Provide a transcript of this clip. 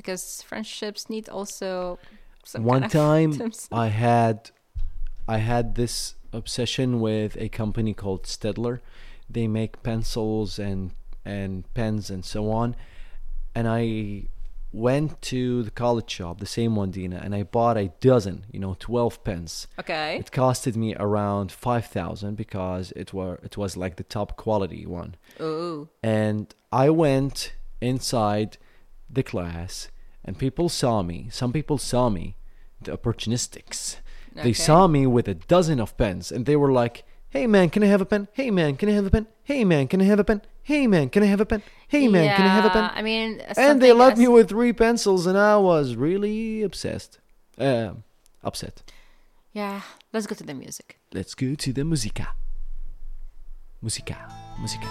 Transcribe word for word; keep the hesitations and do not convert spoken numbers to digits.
because friendships need also some One kind of time items. I had I had this obsession with a company called Stedler. They make pencils and and pens and so on. And I went to the college shop, the same one, Dina, and I bought a dozen, you know, twelve pens. Okay. It costed me around five thousand because it were it was like the top quality one. Ooh. And I went inside the class and people saw me. Some people saw me, the opportunistics. They Okay. saw me with a dozen of pens and they were like, "Hey man, can I have a pen? Hey man, can I have a pen? Hey man, can I have a pen? Hey man, can I have a pen? Hey man, can I have a pen?" Yeah, I mean, And they something left as- me with three pencils and I was really obsessed. Um, upset. Yeah, let's go to the music. Let's go to the musica. Musica. Musica.